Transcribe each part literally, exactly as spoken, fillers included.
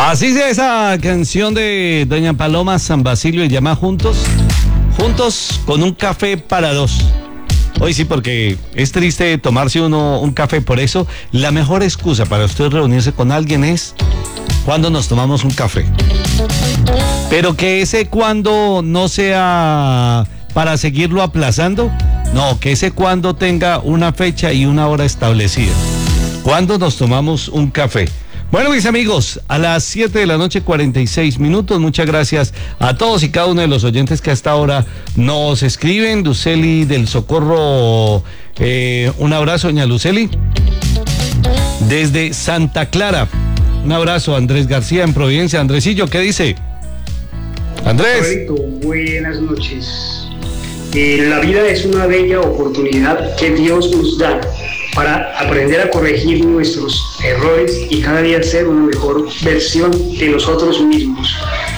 Así es esa canción de doña Paloma San Basilio y llama Juntos, juntos con un café para dos. Hoy sí, porque es triste tomarse uno un café, por eso la mejor excusa para usted reunirse con alguien es cuando nos tomamos un café. Pero que ese cuando no sea para seguirlo aplazando, no, que ese cuando tenga una fecha y una hora establecida. ¿Cuándo nos tomamos un café? Bueno, mis amigos, a las siete de la noche, cuarenta y seis minutos. Muchas gracias a todos y cada uno de los oyentes que hasta ahora nos escriben. Luceli del Socorro, eh, un abrazo, doña Luceli. Desde Santa Clara, un abrazo, Andrés García en Providencia. Andresillo, ¿qué dice? Andrés. Correcto, buenas noches. Eh, la vida es una bella oportunidad que Dios nos da para aprender a corregir nuestros errores y cada día ser una mejor versión de nosotros mismos.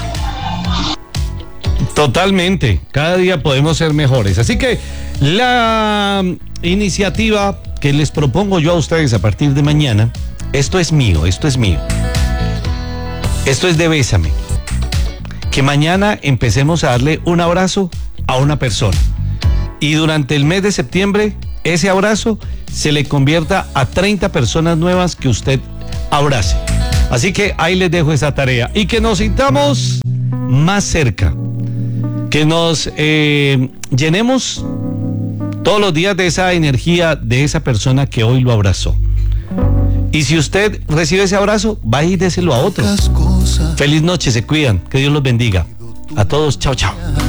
Totalmente, cada día podemos ser mejores. Así que la iniciativa que les propongo yo a ustedes a partir de mañana, esto es mío, esto es mío. Esto es de Bésame. Que mañana empecemos a darle un abrazo a una persona. Y durante el mes de septiembre, ese abrazo se le convierta a treinta personas nuevas que usted abrace. Así que ahí les dejo esa tarea. Y que nos sintamos más cerca. Que nos eh, llenemos todos los días de esa energía de esa persona que hoy lo abrazó. Y si usted recibe ese abrazo, va y déselo a otro. Feliz noche, se cuidan. Que Dios los bendiga. A todos, chao, chao.